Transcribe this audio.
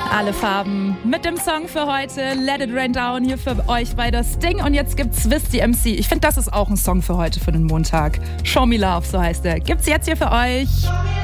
Alle Farben mit dem Song für heute, Let It Rain Down, hier für euch bei das Ding. Und jetzt gibt's Swiss the MC. Ich finde, das ist auch ein Song für heute, für den Montag. Show Me Love, so heißt er. Gibt's jetzt hier für euch.